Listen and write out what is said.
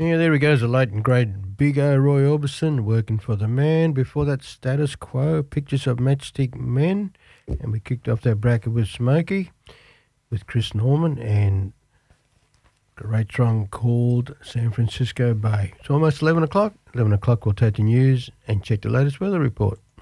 Yeah, there he goes, the late and great Big O Roy Orbison, working for the man. Before that, Status Quo, Pictures of Matchstick Men. And we kicked off that bracket with Smokey, with Chris Norman, and a great song called San Francisco Bay. It's almost 11 o'clock. 11 o'clock, we'll take the news and check the latest weather report.